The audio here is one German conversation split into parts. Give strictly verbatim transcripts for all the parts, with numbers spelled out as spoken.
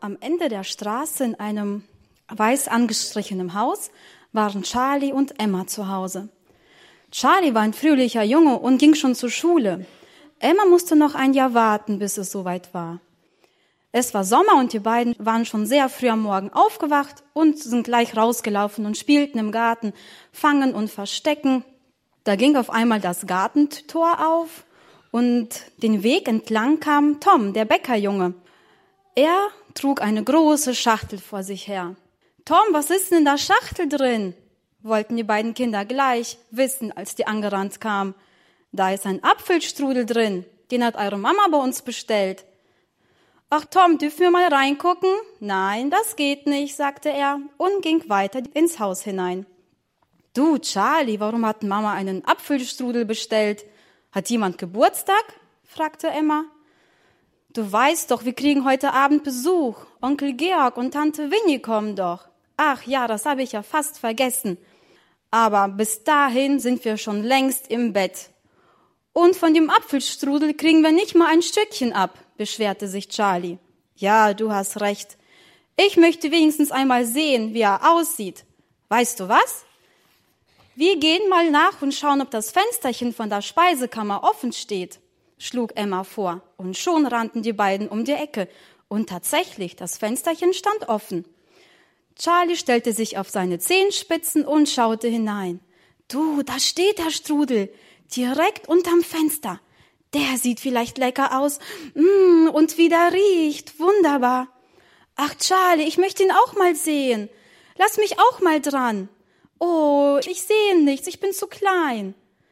Am Ende der Straße in einem weiß angestrichenen Haus waren Charlie und Emma zu Hause. Charlie war ein fröhlicher Junge und ging schon zur Schule. Emma musste noch ein Jahr warten, bis es soweit war. Es war Sommer und die beiden waren schon sehr früh am Morgen aufgewacht und sind gleich rausgelaufen und spielten im Garten, fangen und verstecken. Da ging auf einmal das Gartentor auf und den Weg entlang kam Tom, der Bäckerjunge. Er trug eine große Schachtel vor sich her. »Tom, was ist denn in der Schachtel drin?« wollten die beiden Kinder gleich wissen, als die angerannt kamen. »Da ist ein Apfelstrudel drin, den hat eure Mama bei uns bestellt.« »Ach Tom, dürfen wir mal reingucken?« »Nein, das geht nicht«, sagte er und ging weiter ins Haus hinein. »Du, Charlie, warum hat Mama einen Apfelstrudel bestellt? Hat jemand Geburtstag?« fragte Emma. »Du weißt doch, wir kriegen heute Abend Besuch. Onkel Georg und Tante Winnie kommen doch.« »Ach ja, das habe ich ja fast vergessen. Aber bis dahin sind wir schon längst im Bett. Und von dem Apfelstrudel kriegen wir nicht mal ein Stückchen ab«, beschwerte sich Charlie. »Ja, du hast recht. Ich möchte wenigstens einmal sehen, wie er aussieht. Weißt du was? Wir gehen mal nach und schauen, ob das Fensterchen von der Speisekammer offen steht«, schlug Emma vor. Und schon rannten die beiden um die Ecke. Und tatsächlich, das Fensterchen stand offen. Charlie stellte sich auf seine Zehenspitzen und schaute hinein. »Du, da steht der Strudel, direkt unterm Fenster. Der sieht vielleicht lecker aus. Mm, und wie der riecht. Wunderbar. Ach, Charlie, ich möchte ihn auch mal sehen. Lass mich auch mal dran. Oh, ich sehe nichts, ich bin zu klein.«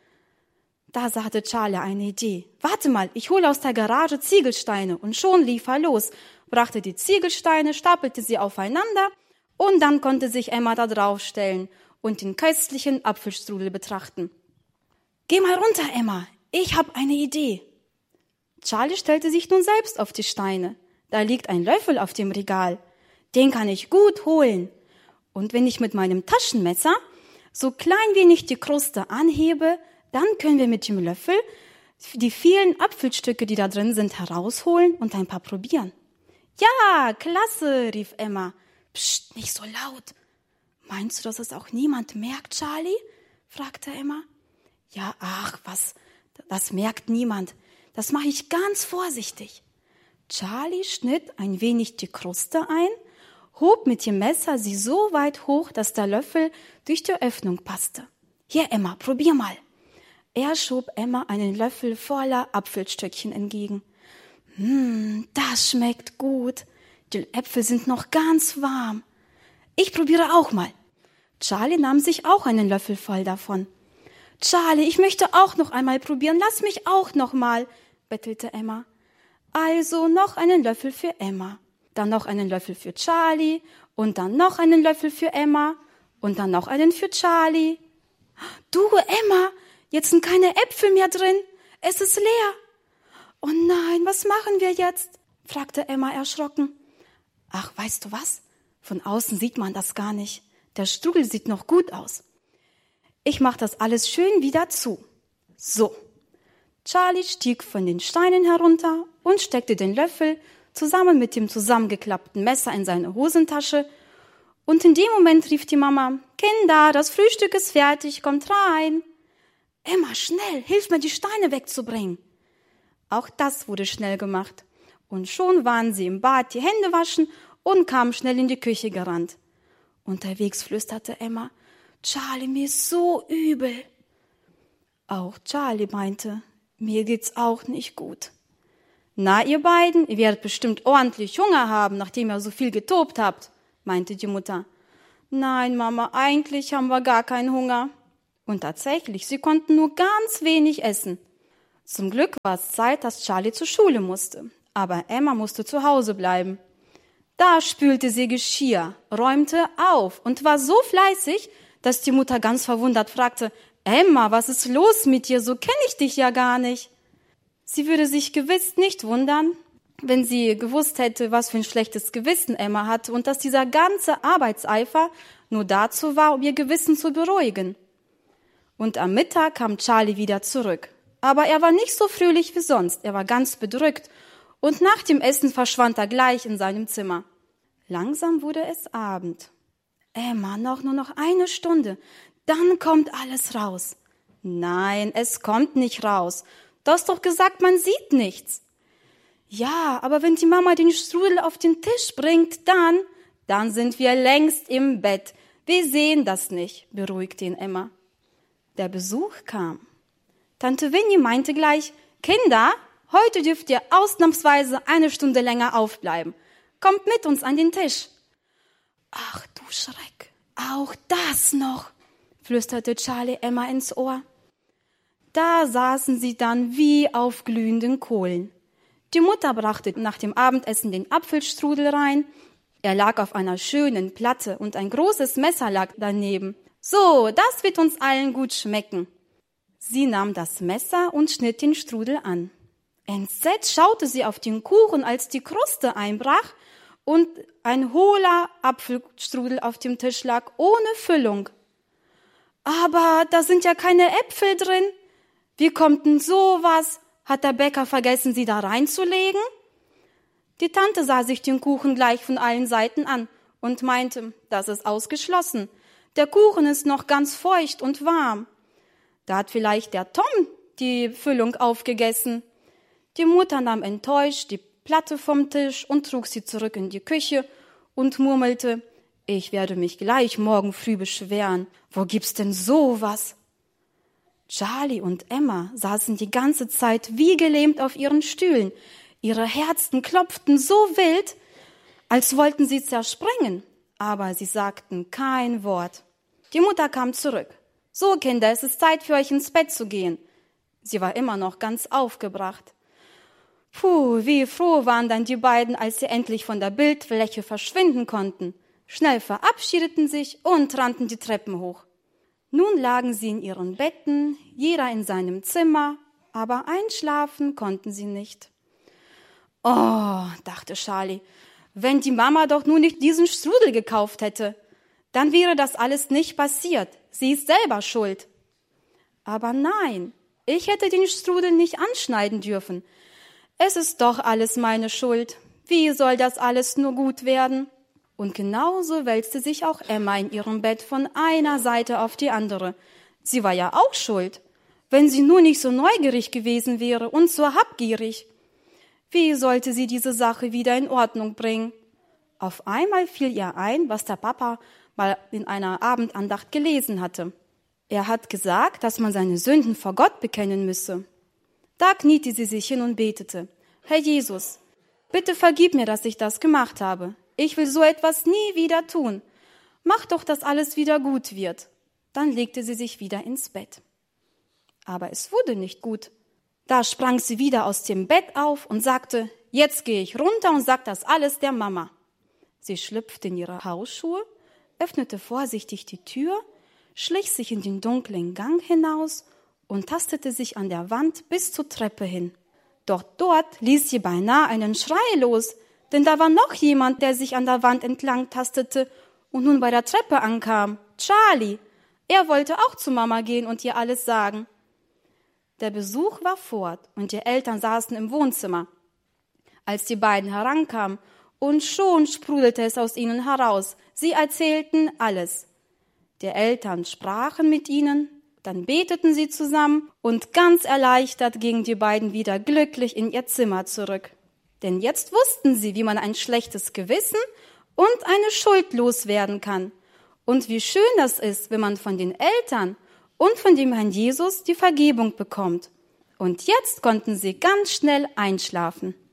Da hatte Charlie eine Idee. »Warte mal, ich hole aus der Garage Ziegelsteine.« Und schon lief er los, brachte die Ziegelsteine, stapelte sie aufeinander und dann konnte sich Emma da draufstellen und den köstlichen Apfelstrudel betrachten. »Geh mal runter, Emma, ich habe eine Idee.« Charlie stellte sich nun selbst auf die Steine. Da liegt ein Löffel auf dem Regal. Den kann ich gut holen. Und wenn ich mit meinem Taschenmesser so klein wenig die Kruste anhebe, dann können wir mit dem Löffel die vielen Apfelstücke, die da drin sind, herausholen und ein paar probieren. »Ja, klasse«, rief Emma. »Psst, nicht so laut.« »Meinst du, dass es auch niemand merkt, Charlie?« fragte Emma. »Ja, ach, was, das merkt niemand. Das mache ich ganz vorsichtig.« Charlie schnitt ein wenig die Kruste ein, hob mit dem Messer sie so weit hoch, dass der Löffel durch die Öffnung passte. »Hier, Emma, probier mal.« Er schob Emma einen Löffel voller Apfelstückchen entgegen. »Hm, das schmeckt gut. Die Äpfel sind noch ganz warm. Ich probiere auch mal.« Charlie nahm sich auch einen Löffel voll davon. »Charlie, ich möchte auch noch einmal probieren. Lass mich auch noch mal«, bettelte Emma. Also noch einen Löffel für Emma, dann noch einen Löffel für Charlie und dann noch einen Löffel für Emma und dann noch einen für Charlie. »Du, Emma, jetzt sind keine Äpfel mehr drin. Es ist leer.« »Oh nein, was machen wir jetzt?«, fragte Emma erschrocken. »Ach, weißt du was? Von außen sieht man das gar nicht. Der Strudel sieht noch gut aus. Ich mache das alles schön wieder zu. So.« Charlie stieg von den Steinen herunter und steckte den Löffel zusammen mit dem zusammengeklappten Messer in seine Hosentasche. Und in dem Moment rief die Mama: »Kinder, das Frühstück ist fertig, kommt rein.« »Emma, schnell, hilf mir, die Steine wegzubringen.« Auch das wurde schnell gemacht. Und schon waren sie im Bad die Hände waschen und kamen schnell in die Küche gerannt. Unterwegs flüsterte Emma: »Charlie, mir ist so übel.« Auch Charlie meinte: »Mir geht's auch nicht gut.« »Na, ihr beiden, ihr werdet bestimmt ordentlich Hunger haben, nachdem ihr so viel getobt habt«, meinte die Mutter. »Nein, Mama, eigentlich haben wir gar keinen Hunger.« Und tatsächlich, sie konnten nur ganz wenig essen. Zum Glück war es Zeit, dass Charlie zur Schule musste. Aber Emma musste zu Hause bleiben. Da spülte sie Geschirr, räumte auf und war so fleißig, dass die Mutter ganz verwundert fragte: »Emma, was ist los mit dir? So kenne ich dich ja gar nicht.« Sie würde sich gewiss nicht wundern, wenn sie gewusst hätte, was für ein schlechtes Gewissen Emma hatte und dass dieser ganze Arbeitseifer nur dazu war, um ihr Gewissen zu beruhigen. Und am Mittag kam Charlie wieder zurück. Aber er war nicht so fröhlich wie sonst, er war ganz bedrückt und nach dem Essen verschwand er gleich in seinem Zimmer. Langsam wurde es Abend. Emma, noch nur noch eine Stunde, dann kommt alles raus. Nein, es kommt nicht raus. Du hast doch gesagt, man sieht nichts. Ja, aber wenn die Mama den Strudel auf den Tisch bringt, dann, dann sind wir längst im Bett. Wir sehen das nicht, beruhigte ihn Emma. Der Besuch kam. Tante Winnie meinte gleich, Kinder, heute dürft ihr ausnahmsweise eine Stunde länger aufbleiben. Kommt mit uns an den Tisch. Ach du Schreck, auch das noch, flüsterte Charlie Emma ins Ohr. Da saßen sie dann wie auf glühenden Kohlen. Die Mutter brachte nach dem Abendessen den Apfelstrudel rein. Er lag auf einer schönen Platte und ein großes Messer lag daneben. So, das wird uns allen gut schmecken. Sie nahm das Messer und schnitt den Strudel an. Entsetzt schaute sie auf den Kuchen, als die Kruste einbrach und ein hohler Apfelstrudel auf dem Tisch lag, ohne Füllung. Aber da sind ja keine Äpfel drin. Wie kommt denn sowas? Hat der Bäcker vergessen, sie da reinzulegen? Die Tante sah sich den Kuchen gleich von allen Seiten an und meinte, das ist ausgeschlossen. Der Kuchen ist noch ganz feucht und warm. Da hat vielleicht der Tom die Füllung aufgegessen. Die Mutter nahm enttäuscht die Platte vom Tisch und trug sie zurück in die Küche und murmelte, ich werde mich gleich morgen früh beschweren. Wo gibt's denn sowas? Charlie und Emma saßen die ganze Zeit wie gelähmt auf ihren Stühlen. Ihre Herzen klopften so wild, als wollten sie zerspringen, aber sie sagten kein Wort. Die Mutter kam zurück. So, Kinder, es ist Zeit für euch ins Bett zu gehen. Sie war immer noch ganz aufgebracht. Puh, wie froh waren dann die beiden, als sie endlich von der Bildfläche verschwinden konnten. Schnell verabschiedeten sich und rannten die Treppen hoch. Nun lagen sie in ihren Betten, jeder in seinem Zimmer, aber einschlafen konnten sie nicht. Oh, dachte Charlie, wenn die Mama doch nur nicht diesen Strudel gekauft hätte, dann wäre das alles nicht passiert. Sie ist selber schuld. Aber nein, ich hätte den Strudel nicht anschneiden dürfen. Es ist doch alles meine Schuld. Wie soll das alles nur gut werden? Und genauso wälzte sich auch Emma in ihrem Bett von einer Seite auf die andere. Sie war ja auch schuld, wenn sie nur nicht so neugierig gewesen wäre und so habgierig. Wie sollte sie diese Sache wieder in Ordnung bringen? Auf einmal fiel ihr ein, was der Papa mal in einer Abendandacht gelesen hatte. Er hat gesagt, dass man seine Sünden vor Gott bekennen müsse. Da kniete sie sich hin und betete. Herr Jesus, bitte vergib mir, dass ich das gemacht habe. Ich will so etwas nie wieder tun. Mach doch, dass alles wieder gut wird. Dann legte sie sich wieder ins Bett. Aber es wurde nicht gut. Da sprang sie wieder aus dem Bett auf und sagte, jetzt gehe ich runter und sag das alles der Mama. Sie schlüpfte in ihre Hausschuhe, öffnete vorsichtig die Tür, schlich sich in den dunklen Gang hinaus und tastete sich an der Wand bis zur Treppe hin. Doch dort ließ sie beinahe einen Schrei los, denn da war noch jemand, der sich an der Wand entlang tastete und nun bei der Treppe ankam. Charlie. Er wollte auch zu Mama gehen und ihr alles sagen. Der Besuch war fort und die Eltern saßen im Wohnzimmer. Als die beiden herankamen, und schon sprudelte es aus ihnen heraus. Sie erzählten alles. Die Eltern sprachen mit ihnen, dann beteten sie zusammen und ganz erleichtert gingen die beiden wieder glücklich in ihr Zimmer zurück. Denn jetzt wussten sie, wie man ein schlechtes Gewissen und eine Schuld loswerden kann. Und wie schön das ist, wenn man von den Eltern und von dem Herrn Jesus die Vergebung bekommt. Und jetzt konnten sie ganz schnell einschlafen.